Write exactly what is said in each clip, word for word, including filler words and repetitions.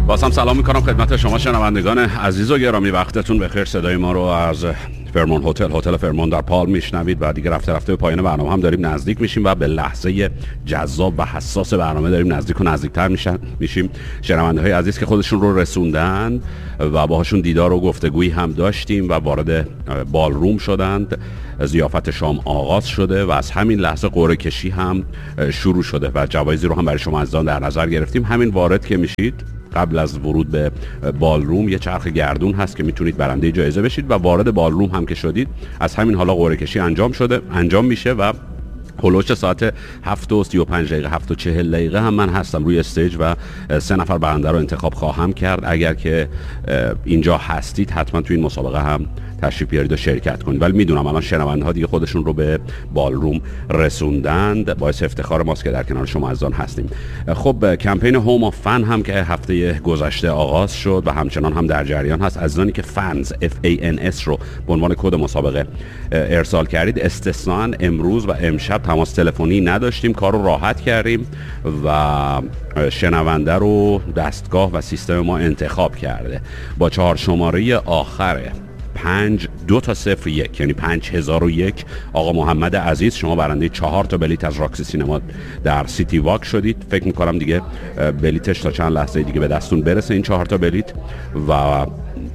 باز هم سلام میکنم خدمت شما شنوندگان عزیز و گرامی. وقتتون بخیر. صدای ما رو از فرمون هتل هتل فرمون در پال میشنوید و دیگه رفته رفته به پایان برنامه هم داریم نزدیک میشیم و به لحظه جذاب و حساس برنامه داریم نزدیک و نزدیکتر میشن میشیم. شنونده های عزیز که خودشون رو رسوندن و باهاشون دیدار و گفتگویی هم داشتیم و وارد بالروم شدند. ضیافت شام آغاز شده و از همین لحظه قرعه کشی هم شروع شده و جوایزی رو هم برای شما عزیزان در نظر گرفتیم. همین وارد که میشید قبل از ورود به بالروم یه چرخ گردون هست که میتونید برنده جایزه بشید و وارد بالروم هم که شدید از همین حالا قرعه کشی انجام شده انجام میشه و هلوش ساعت هفت و سی و پنج دقیقه هفت و چهل دقیقه هم من هستم روی استیج و سه نفر برنده رو انتخاب خواهم کرد. اگر که اینجا هستید حتما تو این مسابقه هم تشریف بیارید و شرکت کنید. ولی میدونم الان شنونده ها دیگه خودشون رو به بالروم رسوندند. باعث افتخار ماست که در کنار شما عزیزان هستیم. خب کمپین هوم آف فن هم که هفته گذشته آغاز شد و همچنان هم در جریان هست. عزیزانی که فنز اف ای ان اس رو به عنوان کد مسابقه ارسال کردید استثناً امروز و امشب تماس تلفنی نداشتیم. کار رو راحت کردیم و شنونده رو دستگاه و سیستم ما انتخاب کرده. با چهار شماره آخره پنج دو تا صفر یک یعنی پنج هزار و یک آقا محمد عزیز شما برنده چهار تا بلیت از راکسی سینما در سیتی واک شدید. فکر میکنم دیگه بلیتش تا چند لحظه دیگه به دستون برسه این چهار تا بلیت و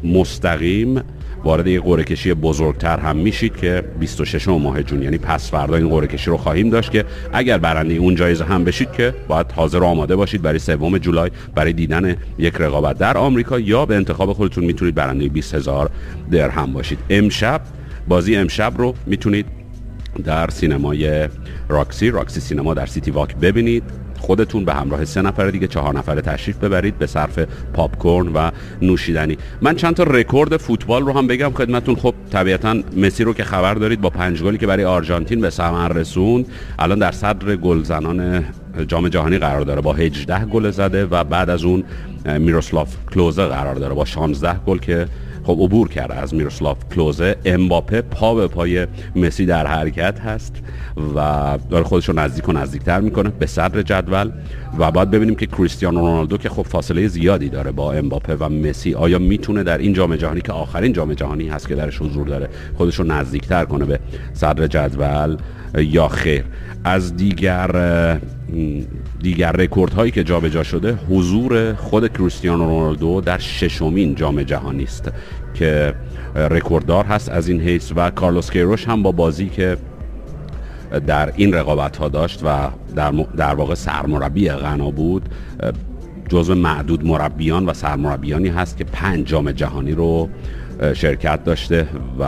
مستقیم وارد یک قرعه کشی بزرگتر هم میشید که بیست و ششم ماه جون یعنی پس فردا این قرعه کشی رو خواهیم داشت که اگر برنده اون جایزه هم بشید که باید حاضر و آماده باشید برای سوم جولای برای دیدن یک رقابت در آمریکا یا به انتخاب خودتون میتونید برنده بیست هزار درهم باشید. امشب بازی امشب رو میتونید در سینمای راکسی راکسی سینما در سیتی واک ببینید. خودتون به همراه سه نفر دیگه چهار نفره تشریف ببرید به صرف پاپ کورن و نوشیدنی. من چند تا رکورد فوتبال رو هم بگم خدمتتون. خب طبیعتاً مسی رو که خبر دارید با پنج گلی که برای آرژانتین به ثمر رسوند الان در صدر گلزنان جام جهانی قرار داره با هجده گل زده و بعد از اون میروسلاف کلوزه قرار داره با شانزده گل که خب عبور کرده از میروسلاف کلوزه. امباپه پا به پای مسی در حرکت هست و داره خودش رو نزدیک و نزدیکتر میکنه به صدر جدول و بعد ببینیم که کریستیانو رونالدو که خب فاصله زیادی داره با امباپه و مسی آیا میتونه در این جام جهانی که آخرین جام جهانی هست که درش حضور داره خودش رو نزدیکتر کنه به صدر جدول یا خیر. از دیگر دیگر رکورد هایی که جابجا شده حضور خود کریستیانو رونالدو در ششمین جام جهانی است که رکورددار هست از این حیث و کارلوس کیروش هم با بازی که در این رقابت ها داشت و در, در واقع سرمربی غنا بود جزو معدود مربیان و سرمربیانی هست که پنج جام جهانی رو شرکت داشته و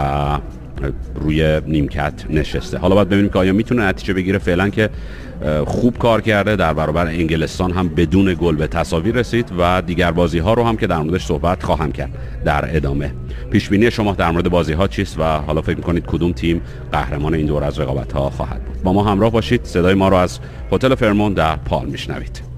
روی نیمکت نشسته. حالا باید ببینیم که آیا میتونه نتیجه بگیره. فعلا که خوب کار کرده در برابر انگلستان هم بدون گل به تساوی رسید و دیگر بازی ها رو هم که در موردش صحبت خواهم کرد در ادامه. پیش بینی شما در مورد بازی ها چیست و حالا فکر میکنید کدوم تیم قهرمان این دور از رقابت ها خواهد بود؟ با ما همراه باشید. صدای ما رو از هتل فرمون در پال میشنوید.